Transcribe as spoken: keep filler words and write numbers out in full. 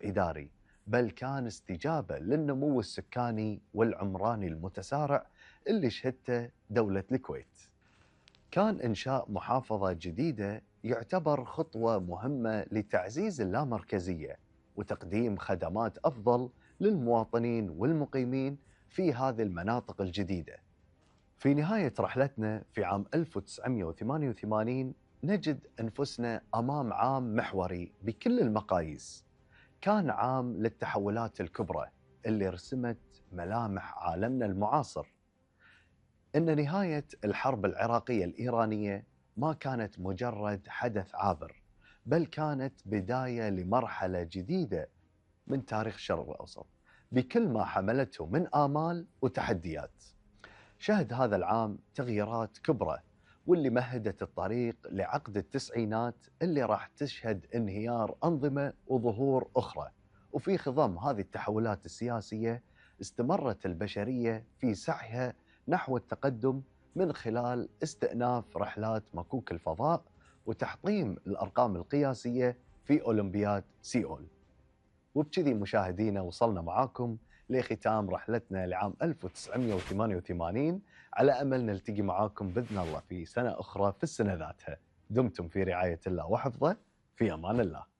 إداري، بل كان استجابة للنمو السكاني والعمراني المتسارع اللي شهدته دولة الكويت. كان إنشاء محافظة جديدة يعتبر خطوة مهمة لتعزيز اللامركزية وتقديم خدمات أفضل للمواطنين والمقيمين في هذه المناطق الجديدة. في نهاية رحلتنا في عام ألف وتسعمئة وثمانية وثمانين نجد أنفسنا أمام عام محوري بكل المقاييس. كان عام للتحولات الكبرى اللي رسمت ملامح عالمنا المعاصر. إن نهاية الحرب العراقية الإيرانية ما كانت مجرد حدث عابر، بل كانت بداية لمرحلة جديدة من تاريخ الشرق الأوسط بكل ما حملته من آمال وتحديات. شهد هذا العام تغييرات كبرى واللي مهدت الطريق لعقد التسعينات اللي راح تشهد انهيار أنظمة وظهور أخرى. وفي خضم هذه التحولات السياسية استمرت البشرية في سعيها نحو التقدم من خلال استئناف رحلات مكوك الفضاء وتحطيم الأرقام القياسية في أولمبياد سيول. وبكذي مشاهدينا وصلنا معاكم لختام رحلتنا لعام ألف وتسعمئة وثمانية وثمانين، على أمل نلتقي معاكم بإذن الله في سنة أخرى في السنة ذاتها. دمتم في رعاية الله وحفظه، في أمان الله.